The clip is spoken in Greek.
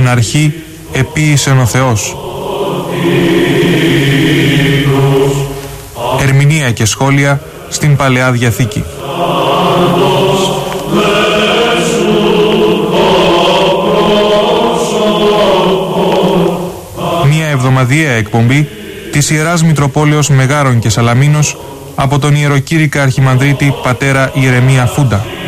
αρχή επίησεν ο Θεός. Ερμηνεία και σχόλια στην Παλαιά Διαθήκη. Μια εβδομαδιαία εκπομπή της Ιεράς Μητροπόλεως Μεγάρων και Σαλαμίνος από τον Ιεροκήρυκα Αρχιμανδρίτη πατέρα Ιερεμία Φούντα.